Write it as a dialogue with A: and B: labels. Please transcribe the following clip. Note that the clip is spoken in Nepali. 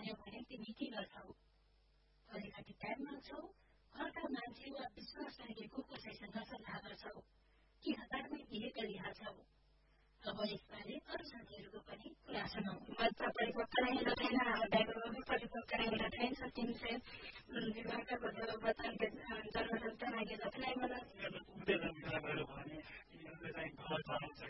A: भन्यो भने तिमी के गर्छौ अलिकति टाइम माग्छौ घरका मान्छे वा विश्वास लागेको कसैसँग सल्लाह गर्छौ कि हतारमै बिहे गरिहाल्छौ अब यसबारे अरू साथीहरूको पनि कुरा सुनौ
B: बच्चा परिपक्व नहीं रहते हैं बैकग्राउंड भी परिपक्व नहीं रहते हैं सब दिन से विवाह का बच्चा के जन्म संतान आगे रखने वाला